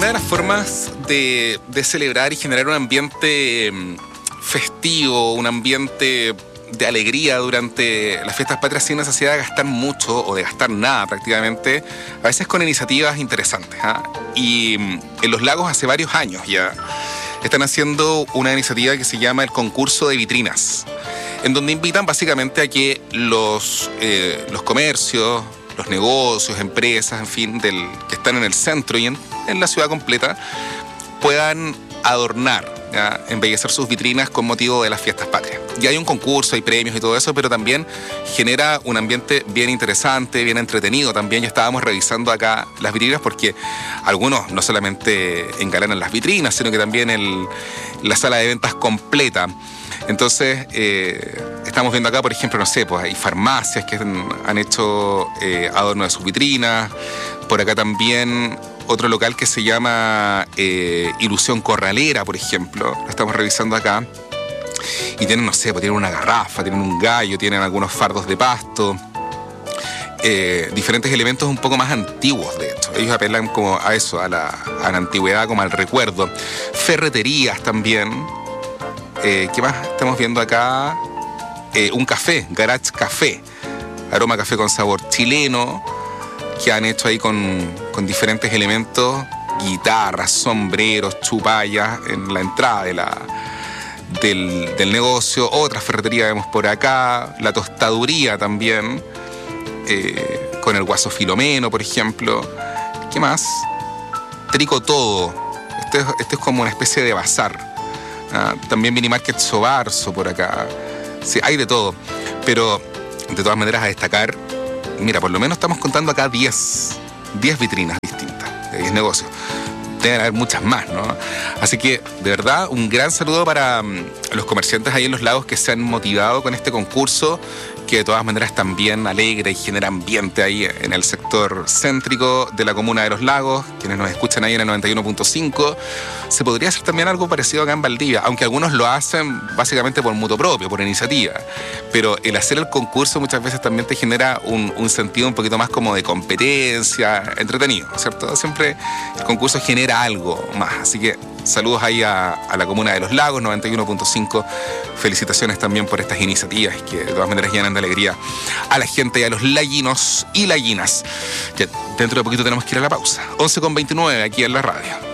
Una de las formas de celebrar y generar un ambiente festivo, un ambiente de alegría durante las fiestas patrias sin necesidad de gastar mucho o de gastar nada prácticamente, a veces con iniciativas interesantes. Y en Los Lagos hace varios años ya están haciendo una iniciativa que se llama el concurso de vitrinas, en donde invitan básicamente a que los comercios, los negocios, empresas, en fin, que están en el centro y en la ciudad completa, puedan adornar, embellecer sus vitrinas con motivo de las fiestas patrias. Y hay un concurso, hay premios y todo eso, pero también genera un ambiente bien interesante, bien entretenido. También ya estábamos revisando acá las vitrinas porque algunos no solamente engalanan las vitrinas, sino que también la sala de ventas completa. Entonces, estamos viendo acá, por ejemplo, no sé, pues hay farmacias que han hecho adorno de sus vitrinas. Por acá también otro local que se llama Ilusión Corralera, por ejemplo. Lo estamos revisando acá. Y tienen, no sé, pues tienen una garrafa, tienen un gallo, tienen algunos fardos de pasto. Diferentes elementos un poco más antiguos, de hecho. Ellos apelan como a eso, a la antigüedad, como al recuerdo. Ferreterías también. ¿Qué más estamos viendo acá? Un café, Garage Café, aroma café con sabor chileno, que han hecho ahí con diferentes elementos, guitarras, sombreros, chupallas en la entrada del negocio. Otra ferretería vemos por acá, la tostaduría también, con el Guaso Filomeno, por ejemplo. ¿Qué más? Trico Todo. Este es como una especie de bazar. También Mini Market Sobarzo por acá. Sí, hay de todo. Pero, de todas maneras, a destacar, mira, por lo menos estamos contando acá 10 vitrinas distintas, de 10 negocios. Deben haber muchas más, ¿no? Así que, de verdad, un gran saludo para los comerciantes ahí en Los Lagos que se han motivado con este concurso, que de todas maneras también alegra y genera ambiente ahí en el sector céntrico de la comuna de Los Lagos. Quienes nos escuchan ahí en el 91.5, se podría hacer también algo parecido acá en Valdivia, aunque algunos lo hacen básicamente por mutuo propio, por iniciativa. Pero el hacer el concurso muchas veces también te genera un sentido un poquito más como de competencia, entretenido, ¿cierto? Siempre el concurso genera algo más. Así que saludos ahí a la comuna de Los Lagos, 91.5. Felicitaciones también por estas iniciativas que de todas maneras llenan de alegría a la gente y a los laguinos y laguinas. Ya dentro de poquito tenemos que ir a la pausa. 11:29 aquí en la radio.